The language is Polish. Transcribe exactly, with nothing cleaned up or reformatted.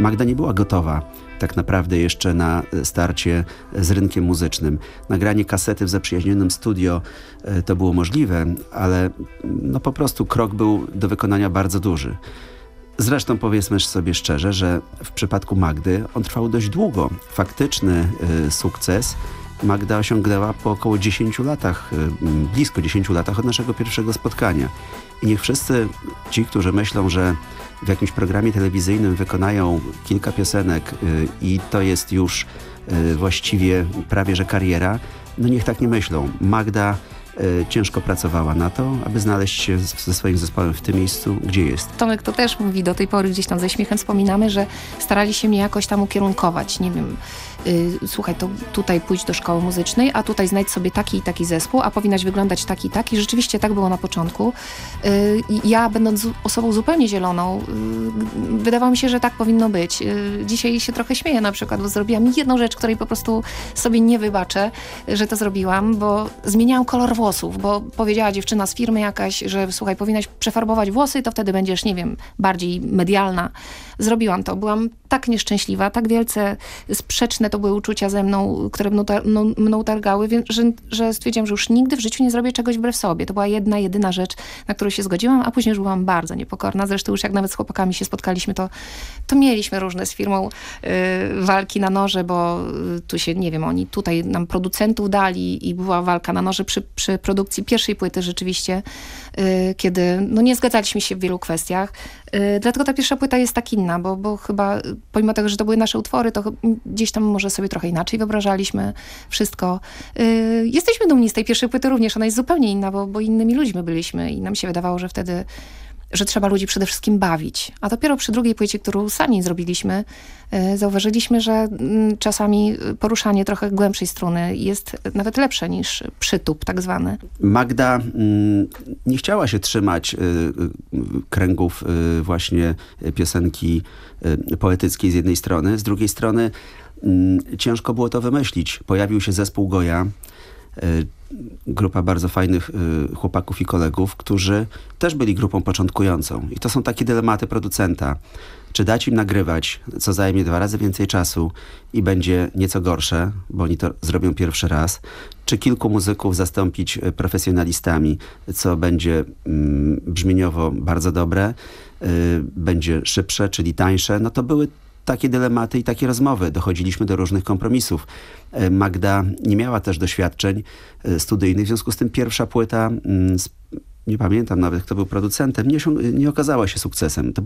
Magda nie była gotowa tak naprawdę jeszcze na starcie z rynkiem muzycznym. Nagranie kasety w zaprzyjaźnionym studio e, to było możliwe, ale no po prostu krok był do wykonania bardzo duży. Zresztą powiedzmy sobie szczerze, że w przypadku Magdy on trwał dość długo. Faktyczny y, sukces Magda osiągnęła po około dziesięciu latach, y, blisko dziesięciu latach od naszego pierwszego spotkania. I niech wszyscy ci, którzy myślą, że w jakimś programie telewizyjnym wykonają kilka piosenek y, i to jest już y, właściwie prawie że kariera, no niech tak nie myślą. Magda y, ciężko pracowała na to, aby znaleźć się z, ze swoim zespołem w tym miejscu, gdzie jest. Tomek to też mówi, do tej pory gdzieś tam ze śmiechem wspominamy, że starali się mnie jakoś tam ukierunkować. Nie wiem, y, słuchaj, to tutaj pójdź do szkoły muzycznej, a tutaj znajdź sobie taki i taki zespół, a powinnaś wyglądać taki i taki. Rzeczywiście tak było na początku. Y, ja, będąc osobą zupełnie zieloną, y, wydawało mi się, że tak powinno być. Y, dzisiaj się trochę śmieję na przykład, bo zrobiłam jedną rzecz, której po prostu sobie nie wybaczę, że to zrobiłam, bo zmieniałam kolor włosów, bo powiedziała dziewczyna z firmy jakaś, że słuchaj, powinnaś przefarbować włosy, to wtedy będziesz, nie wiem, bardziej medialna. Zrobiłam to. Byłam tak nieszczęśliwa, tak wielce sprzeczne to były uczucia ze mną, które mną, tar- no, mną targały, więc, że, że stwierdziłam, że już nigdy w życiu nie zrobię czegoś wbrew sobie. To była jedna, jedyna rzecz, na którą się zgodziłam, a później już byłam bardzo niepokorna. Zresztą już jak nawet z chłopakami się spotkaliśmy, to, to mieliśmy różne z firmą y, walki na noże, bo y, tu się, nie wiem, oni tutaj nam producentów dali i była walka na noże przy, przy produkcji pierwszej płyty rzeczywiście, y, kiedy no, nie zgadzaliśmy się w wielu kwestiach. Y, dlatego ta pierwsza płyta jest tak inna, bo, bo chyba pomimo tego, że to były nasze utwory, to gdzieś tam może sobie trochę inaczej wyobrażaliśmy wszystko. Y, jesteśmy dumni z tej pierwszej płyty również, ona jest zupełnie inna, bo, bo innymi ludźmi byliśmy i nam się wydawało, że wtedy że trzeba ludzi przede wszystkim bawić. A dopiero przy drugiej płycie, którą sami zrobiliśmy, y, zauważyliśmy, że y, czasami poruszanie trochę głębszej struny jest nawet lepsze niż przytup tak zwany. Magda mm, nie chciała się trzymać y, y, kręgów y, właśnie piosenki y, poetyckiej z jednej strony, z drugiej strony y, ciężko było to wymyślić. Pojawił się zespół Goja, y, grupa bardzo fajnych y, chłopaków i kolegów, którzy też byli grupą początkującą. I to są takie dylematy producenta. Czy dać im nagrywać, co zajmie dwa razy więcej czasu i będzie nieco gorsze, bo oni to zrobią pierwszy raz, czy kilku muzyków zastąpić profesjonalistami, co będzie mm, brzmieniowo bardzo dobre, y, będzie szybsze, czyli tańsze. No to były takie dylematy i takie rozmowy. Dochodziliśmy do różnych kompromisów. Magda nie miała też doświadczeń studyjnych, w związku z tym pierwsza płyta, nie pamiętam nawet, kto był producentem, nie, osiąg- nie okazała się sukcesem. To